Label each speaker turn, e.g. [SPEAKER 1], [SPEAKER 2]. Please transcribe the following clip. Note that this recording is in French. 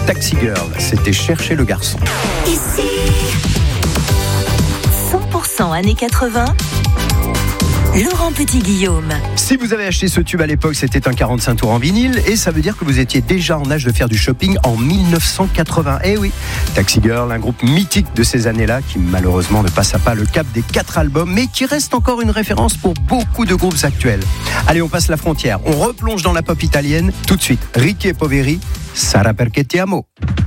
[SPEAKER 1] Taxi Girl, c'était Chercher le garçon.
[SPEAKER 2] Ici, 100% années 80. Laurent Petit-Guillaume.
[SPEAKER 1] Si vous avez acheté ce tube à l'époque, c'était un 45 tours en vinyle et ça veut dire que vous étiez déjà en âge de faire du shopping en 1980. Eh oui, Taxi Girl, un groupe mythique de ces années-là qui malheureusement ne passa pas le cap des 4 albums mais qui reste encore une référence pour beaucoup de groupes actuels. Allez, on passe la frontière, on replonge dans la pop italienne. Tout de suite, Ricky et Poveri, Sarà perché ti amo.